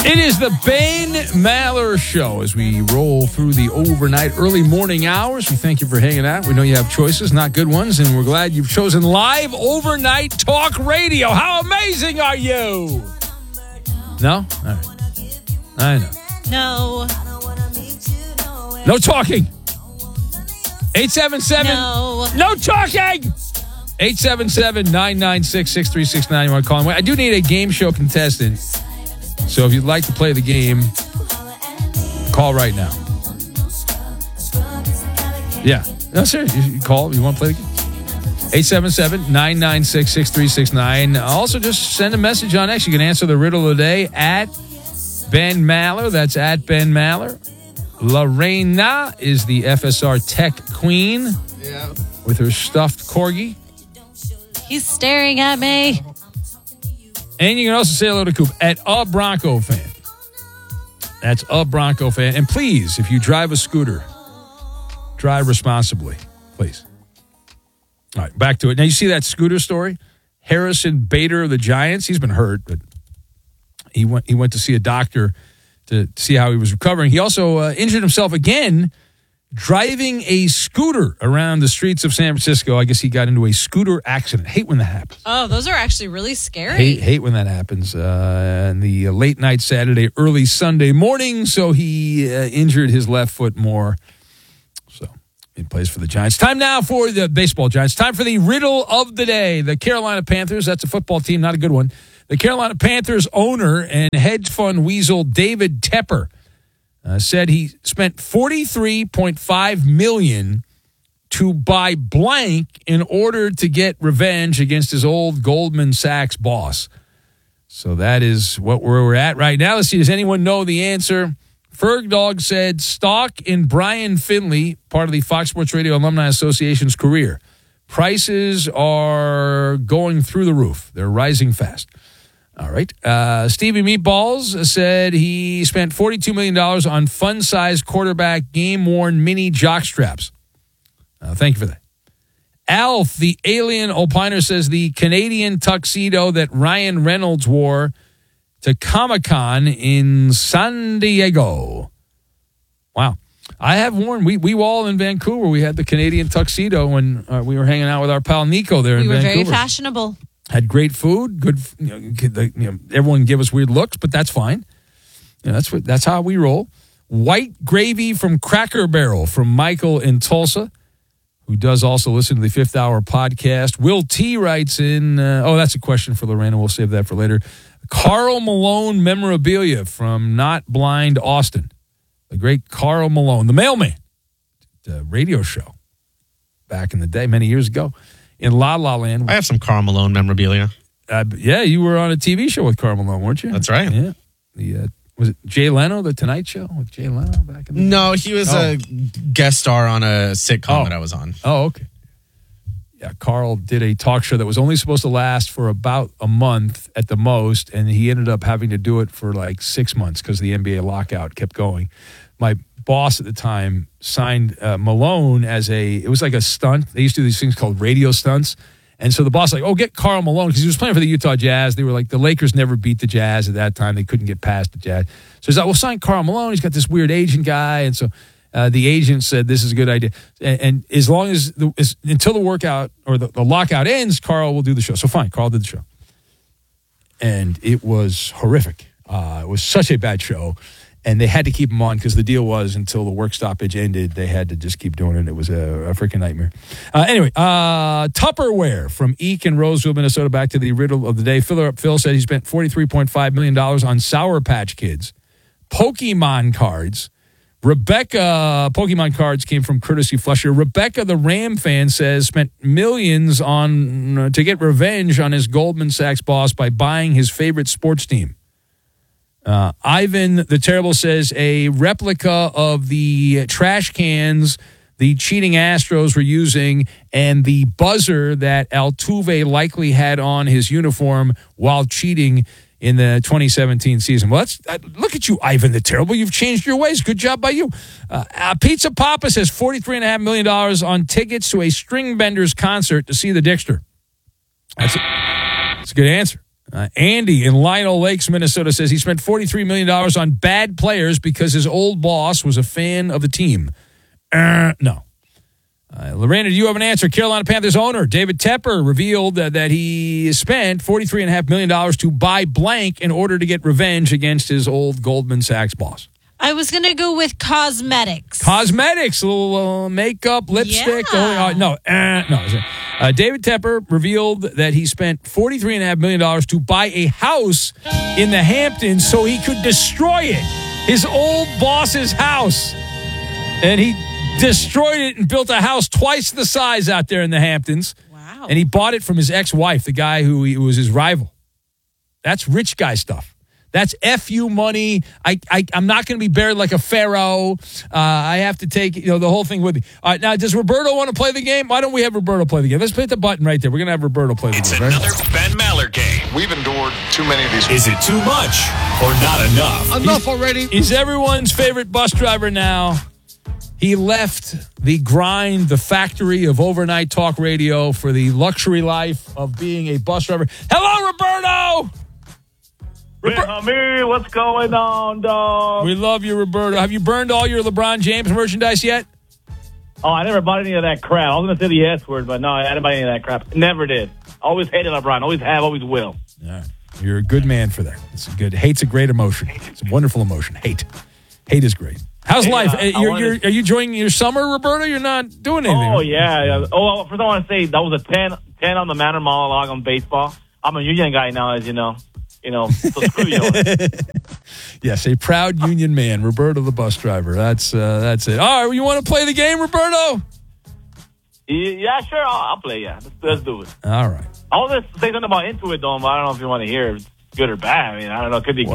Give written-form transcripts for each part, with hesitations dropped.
It is the Ben Maller Show as we roll through the overnight early morning hours. We thank you for hanging out. We know you have choices, not good ones, and we're glad you've chosen live overnight talk radio. How amazing are you? No? All right. I know. No. No talking. 877. No talking. 877-996-6369. You want to call in? I do need a game show contestant. So if you'd like to play the game, call right now. Yeah. No, seriously. You call. You want to play the game? 877-996-6369. Also, just send a message on X. You can answer the riddle of the day at Ben Maller. That's at Ben Maller. Lorena is the FSR tech queen with her stuffed corgi. He's staring at me. And you can also say hello to Coop at a Bronco fan. That's a Bronco fan. And please, if you drive a scooter, drive responsibly, please. All right, back to it. Now, you see that scooter story? Harrison Bader of the Giants, he's been hurt, but he went to see a doctor to see how he was recovering. He also injured himself again driving a scooter around the streets of San Francisco. I guess he got into a scooter accident. Hate when that happens. Oh, those are actually really scary. Hate when that happens. In the late night Saturday, early Sunday morning, so he injured his left foot more. So he plays for the Giants. Time now for the baseball Giants. Time for the riddle of the day. The Carolina Panthers, that's a football team, not a good one. The Carolina Panthers owner and hedge fund weasel David Tepper said he spent $43.5 million to buy blank in order to get revenge against his old Goldman Sachs boss. So that is what we're at right now. Let's see, does anyone know the answer? Ferg Dog said stock in Brian Finley, part of the Fox Sports Radio Alumni Association's career. Prices are going through the roof. They're rising fast. All right. Stevie Meatballs said he spent $42 million on fun-sized quarterback game-worn mini jock straps. Thank you for that. Alf, the alien opiner, says the Canadian tuxedo that Ryan Reynolds wore to Comic-Con in San Diego. Wow. I have worn, we all in Vancouver, we had the Canadian tuxedo when we were hanging out with our pal Nico there in Vancouver. We were very fashionable. Had great food, good. Everyone give us weird looks, but that's fine. That's how we roll. White gravy from Cracker Barrel from Michael in Tulsa, who does also listen to the Fifth Hour podcast. Will T writes in. That's a question for Lorena. We'll save that for later. Karl Malone memorabilia from Not Blind Austin, the great Karl Malone, the mailman, the radio show back in the day, many years ago. In La La Land. I have some Karl Malone memorabilia. Yeah, you were on a TV show with Karl Malone, weren't you? That's right. Yeah. Was it Jay Leno, The Tonight Show with Jay Leno back in the day? No, he was a guest star on a sitcom that I was on. Oh, okay. Yeah, Karl did a talk show that was only supposed to last for about a month at the most, and he ended up having to do it for like 6 months because the NBA lockout kept going. My boss at the time signed Malone as it was like a stunt. They used to do these things called radio stunts. And so the boss was like, get Karl Malone, because he was playing for the Utah Jazz. They were like, the Lakers never beat the Jazz at that time. They couldn't get past the Jazz. So he's like, we'll sign Karl Malone. He's got this weird agent guy. And so the agent said, this is a good idea. And as long as, until the workout or the lockout ends, Karl will do the show. So fine, Karl did the show. And it was horrific. It was such a bad show. And they had to keep him on because the deal was until the work stoppage ended, they had to just keep doing it. It was a freaking nightmare. Anyway, Tupperware from Eek in Roseville, Minnesota. Back to the riddle of the day. Phil said he spent $43.5 million on Sour Patch Kids. Pokemon cards. Rebecca, Pokemon cards came from courtesy Flusher. Rebecca, the Ram fan, says spent millions to get revenge on his Goldman Sachs boss by buying his favorite sports team. Ivan the Terrible says a replica of the trash cans the cheating Astros were using and the buzzer that Altuve likely had on his uniform while cheating in the 2017 season. Well, look at you, Ivan the Terrible. You've changed your ways. Good job by you. Pizza Papa says $43.5 million on tickets to a String Benders concert to see the Dixter. That's a good answer. Andy in Lionel Lakes, Minnesota says he spent $43 million on bad players because his old boss was a fan of the team. No. Lorena, do you have an answer? Carolina Panthers owner David Tepper revealed that he spent $43.5 million to buy blank in order to get revenge against his old Goldman Sachs boss. I was going to go with cosmetics. Cosmetics, a little makeup, lipstick. Yeah. No. David Tepper revealed that he spent $43.5 million to buy a house in the Hamptons so he could destroy it. His old boss's house. And he destroyed it and built a house twice the size out there in the Hamptons. Wow. And he bought it from his ex-wife, the guy who was his rival. That's rich guy stuff. That's FU money. I'm not going to be buried like a pharaoh. I have to take the whole thing with me. All right, now, does Roberto want to play the game? Why don't we have Roberto play the game? Let's hit the button right there. We're going to have Roberto play the game. It's another Ben Maller game. We've endured too many of these. Is it too much or not enough? Enough already. He's everyone's favorite bus driver now. He left the grind, the factory of overnight talk radio for the luxury life of being a bus driver. Hello, Roberto! Hey, homie, what's going on, dog? We love you, Roberto. Have you burned all your LeBron James merchandise yet? Oh, I never bought any of that crap. I was going to say the S word, but no, I didn't buy any of that crap. Never did. Always hated LeBron. Always have, always will. Yeah. You're a good man for that. It's good. Hate's a great emotion. It's a wonderful emotion. Hate is great. How's life? Are you enjoying your summer, Roberto? You're not doing anything. Oh, yeah. Oh, first I want to say that was a 10 on the Manor monologue on baseball. I'm a Union guy now, as you know. So screw you. Yes, a proud Union man, Roberto the bus driver. That's it. All right, you want to play the game, Roberto? Yeah, sure. I'll play, yeah. Let's do it. All right. I was going to say something about Intuit, though, but I don't know if you want to hear good or bad. I mean, I don't know. Could be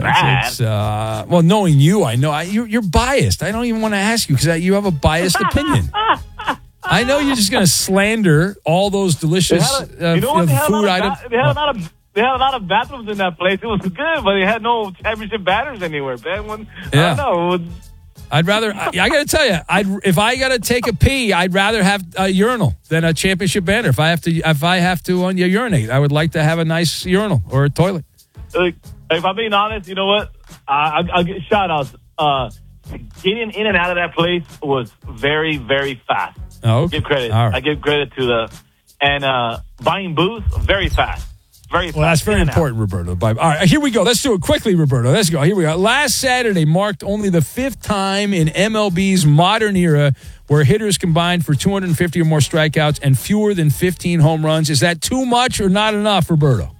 bad. Well, knowing you, I know you're biased. I don't even want to ask you because you have a biased opinion. I know you're just going to slander all those delicious food items. They had a lot of bathrooms in that place. It was good, but they had no championship banners anywhere, man. Yeah. I don't know. I'd rather. I got to tell you, if I got to take a pee, I'd rather have a urinal than a championship banner. If I have to urinate, I would like to have a nice urinal or a toilet. If I'm being honest, you know what? I'll get shout outs. Getting in and out of that place was very, very fast. Oh, okay. Give credit. All right. I give credit to buying booze very fast. Very fast. Well, that's very important, Roberto. All right, here we go. Let's do it quickly, Roberto. Let's go. Here we go. Last Saturday marked only the 5th time in MLB's modern era where hitters combined for 250 or more strikeouts and fewer than 15 home runs. Is that too much or not enough, Roberto?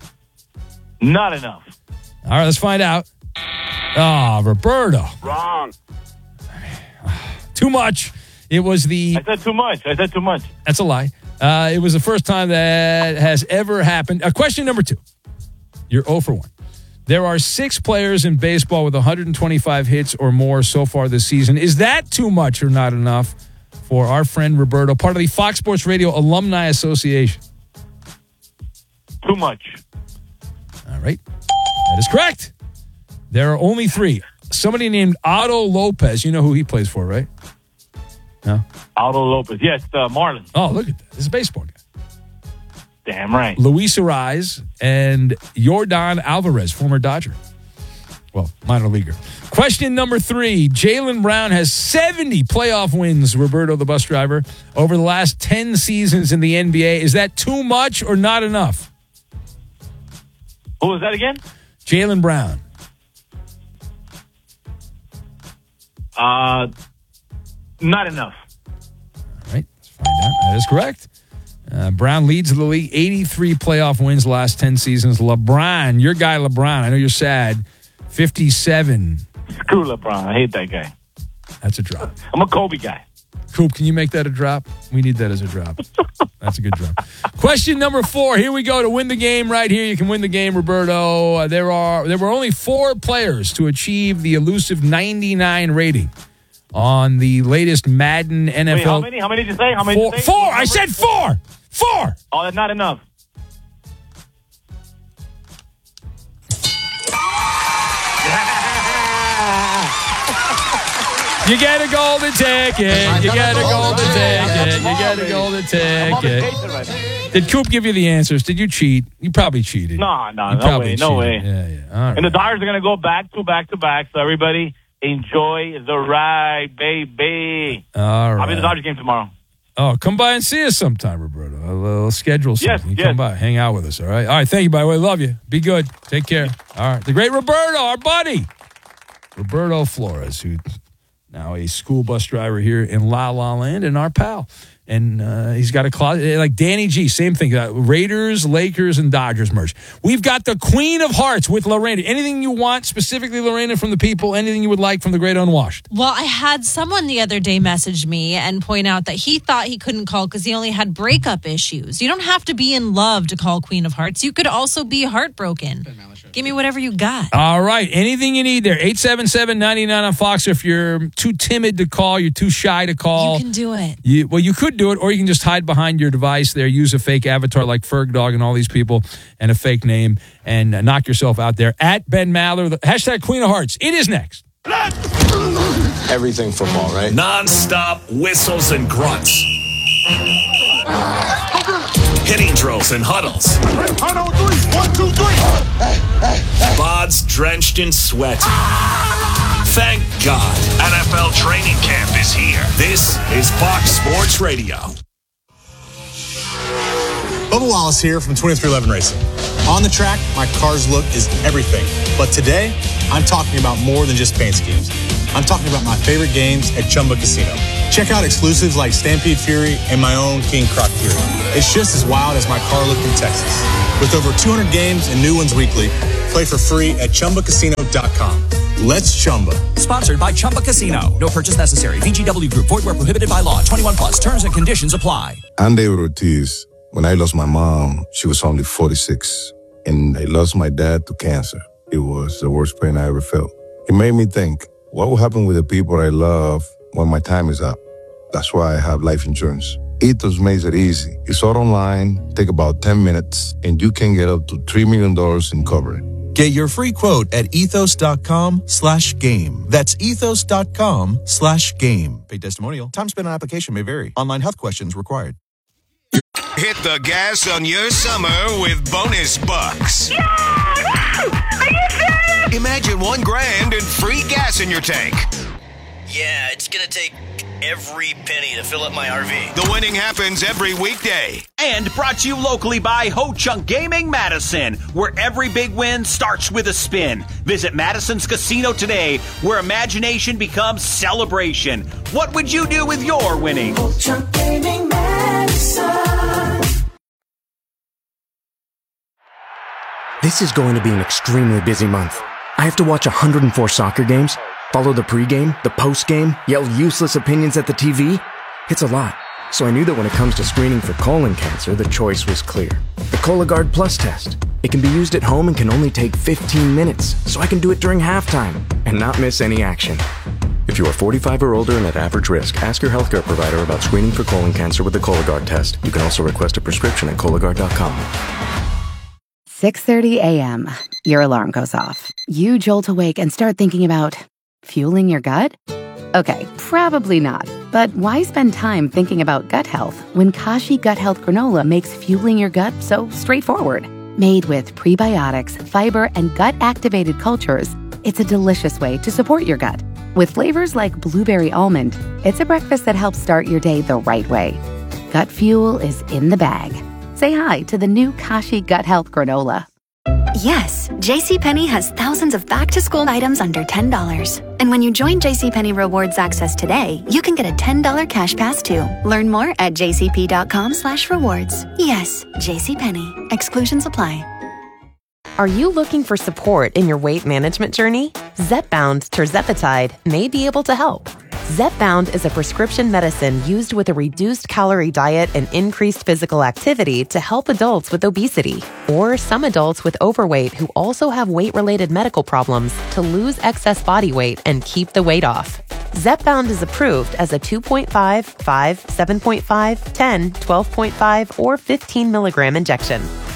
Not enough. All right, let's find out. Roberto. Wrong. Too much. It was I said too much. That's a lie. It was the first time that has ever happened. Question number 2. You're 0 for 1. There are 6 players in baseball with 125 hits or more so far this season. Is that too much or not enough for our friend Roberto, part of the Fox Sports Radio Alumni Association? Too much. All right. That is correct. There are only 3. Somebody named Otto Lopez. You know who he plays for, right? No? Otto Lopez. Yes, the Marlins. Oh, look at that. This is a baseball guy. Damn right. Luis Ariz and Yordan Alvarez, former Dodger. Well, minor leaguer. Question number 3. Jaylen Brown has 70 playoff wins, Roberto the bus driver, over the last 10 seasons in the NBA. Is that too much or not enough? Who was that again? Jaylen Brown. Not enough. All right, let's find out. That is correct. Brown leads the league, 83 playoff wins last 10 seasons. LeBron, your guy LeBron, I know you're sad, 57. Screw LeBron. I hate that guy. That's a drop. I'm a Kobe guy. Coop, can you make that a drop? We need that as a drop. That's a good drop. Question number 4. Here we go to win the game right here. You can win the game, Roberto. There were only 4 players to achieve the elusive 99 rating on the latest Madden NFL. Wait, how many? How many did you say? How many? 4. 4. I said 4. 4. Oh, that's not enough. You get a golden ticket. You get a golden ticket. You get a golden ticket. Did Coop give you the answers? Did you cheat? You probably cheated. No way. Yeah. All right. And the Dodgers are going to go back to back. So everybody enjoy the ride, baby. All right. I'll be at the Dodgers game tomorrow. Oh, come by and see us sometime, Roberto. I'll schedule something. Yes, You come by, hang out with us, all right? All right, thank you, by the way. Love you. Be good. Take care. All right. The great Roberto, our buddy. Roberto Flores, who's now a school bus driver here in La La Land, and our pal. And he's got a closet, like Danny G, same thing. Raiders, Lakers, and Dodgers merch. We've got the Queen of Hearts with Lorena. Anything you want, specifically, Lorena, from the people, anything you would like from the Great Unwashed? Well, I had someone the other day message me and point out that he thought he couldn't call because he only had breakup issues. You don't have to be in love to call Queen of Hearts. You could also be heartbroken. Give me whatever you got. All right. Anything you need there. 877-99 on Fox. If you're too timid to call, you're too shy to call. You can do it. You could do it, or you can just hide behind your device there, use a fake avatar like Ferg Dog and all these people, and a fake name, and knock yourself out there. At Ben Maller, hashtag Queen of Hearts. It is next. Everything football, right? Non-stop whistles and grunts. Hitting drills and huddles. 1, 2, 3. Bods drenched in sweat. Thank God. NFL training camp is here. This is Fox Sports Radio. Bubba Wallace here from 2311 Racing. On the track, my car's look is everything. But today, I'm talking about more than just paint schemes. I'm talking about my favorite games at Chumba Casino. Check out exclusives like Stampede Fury and my own King Croc Fury. It's just as wild as my car look in Texas. With over 200 games and new ones weekly, play for free at ChumbaCasino.com. Let's Chumba. Sponsored by Chumba Casino. No purchase necessary. VGW Group. Void where prohibited by law. 21 plus. Terms and conditions apply. I'm David Ortiz. When I lost my mom, she was only 46. And I lost my dad to cancer. It was the worst pain I ever felt. It made me think, what will happen with the people I love when my time is up? That's why I have life insurance. Ethos makes it easy. It's all online, take about 10 minutes, and you can get up to $3 million in coverage. Get your free quote at ethos.com/game. That's ethos.com/game. Paid testimonial. Time spent on application may vary. Online health questions required. Hit the gas on your summer with bonus bucks. Yeah! Are you serious? Imagine $1,000 and free gas in your tank. Yeah, it's gonna take every penny to fill up my RV. The winning happens every weekday. And brought to you locally by Ho Chunk Gaming Madison, where every big win starts with a spin. Visit Madison's Casino today, where imagination becomes celebration. What would you do with your winnings? Ho Chunk Gaming Madison. This is going to be an extremely busy month. I have to watch 104 soccer games, follow the pregame, the postgame, yell useless opinions at the TV. It's a lot. So I knew that when it comes to screening for colon cancer, the choice was clear. The Cologuard Plus test. It can be used at home and can only take 15 minutes, so I can do it during halftime and not miss any action. If you are 45 or older and at average risk, ask your healthcare provider about screening for colon cancer with the Cologuard test. You can also request a prescription at Cologuard.com. 6:30 a.m. Your alarm goes off. You jolt awake and start thinking about fueling your gut? Okay, probably not. But why spend time thinking about gut health when Kashi Gut Health Granola makes fueling your gut so straightforward? Made with prebiotics, fiber, and gut-activated cultures, it's a delicious way to support your gut. With flavors like blueberry almond, it's a breakfast that helps start your day the right way. Gut fuel is in the bag. Say hi to the new Kashi Gut Health Granola. Yes, JCPenney has thousands of back-to-school items under $10. And when you join JCPenney Rewards Access today, you can get a $10 cash pass too. Learn more at jcp.com/rewards. Yes, JCPenney. Exclusions apply. Are you looking for support in your weight management journey? Zepbound tirzepatide may be able to help. Zepbound is a prescription medicine used with a reduced calorie diet and increased physical activity to help adults with obesity or some adults with overweight who also have weight-related medical problems to lose excess body weight and keep the weight off. Zepbound is approved as a 2.5, 5, 7.5, 10, 12.5, or 15 milligram injection.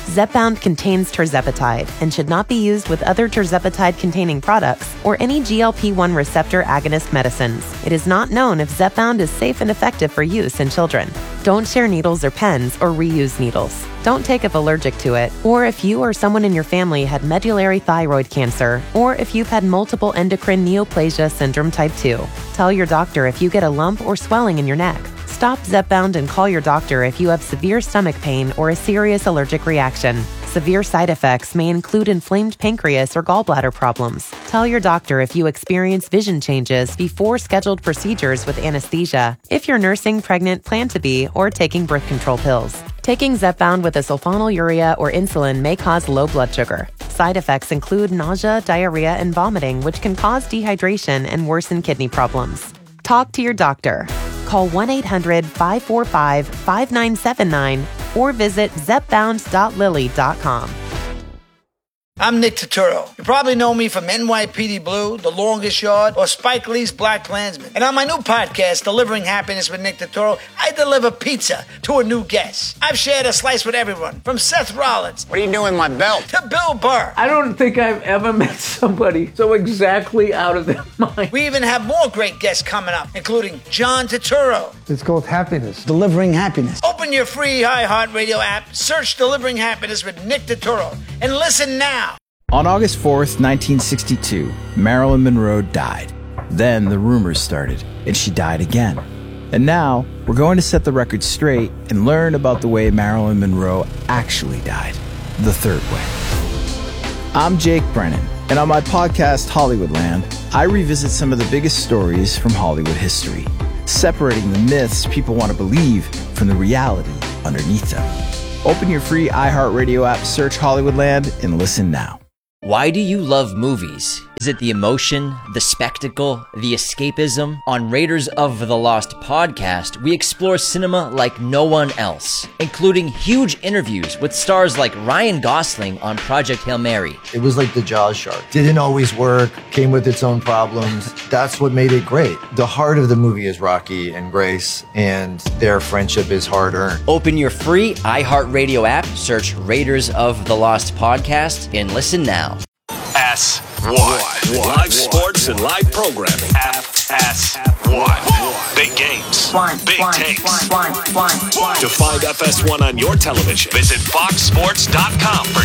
Zepbound contains tirzepatide and should not be used with other tirzepatide-containing products or any GLP-1 receptor agonist medicines. It is not known if Zepbound is safe and effective for use in children. Don't share needles or pens or reuse needles. Don't take if allergic to it, or if you or someone in your family had medullary thyroid cancer, or if you've had multiple endocrine neoplasia syndrome type 2. Tell your doctor if you get a lump or swelling in your neck. Stop Zepbound and call your doctor if you have severe stomach pain or a serious allergic reaction. Severe side effects may include inflamed pancreas or gallbladder problems. Tell your doctor if you experience vision changes before scheduled procedures with anesthesia, if you're nursing, pregnant, plan to be, or taking birth control pills. Taking Zepbound with a sulfonylurea or insulin may cause low blood sugar. Side effects include nausea, diarrhea, and vomiting, which can cause dehydration and worsen kidney problems. Talk to your doctor. Call 1-800-545-5979 or visit zepbound.lilly.com. I'm Nick Turturro. You probably know me from NYPD Blue, The Longest Yard, or Spike Lee's Black Klansman. And on my new podcast, Delivering Happiness with Nick Turturro, I deliver pizza to a new guest. I've shared a slice with everyone, from Seth Rollins. What are you doing with my belt? To Bill Burr. I don't think I've ever met somebody so exactly out of their mind. We even have more great guests coming up, including John Turturro. It's called Happiness. Delivering Happiness. Open your free iHeartRadio app, search Delivering Happiness with Nick Turturro, and listen now. On August 4th, 1962, Marilyn Monroe died. Then the rumors started, and she died again. And now, we're going to set the record straight and learn about the way Marilyn Monroe actually died, the third way. I'm Jake Brennan, and on my podcast, Hollywoodland, I revisit some of the biggest stories from Hollywood history, separating the myths people want to believe from the reality underneath them. Open your free iHeartRadio app, search Hollywoodland, and listen now. Why do you love movies? Is it the emotion, the spectacle, the escapism? On Raiders of the Lost podcast, we explore cinema like no one else, including huge interviews with stars like Ryan Gosling on Project Hail Mary. It was like the Jaws shark. Didn't always work, came with its own problems. That's what made it great. The heart of the movie is Rocky and Grace, and their friendship is hard-earned. Open your free iHeartRadio app, search Raiders of the Lost podcast, and listen now. FS1. Live sports and live programming. FS1. Big games. Big takes. To find FS1 on your television, visit foxsports.com for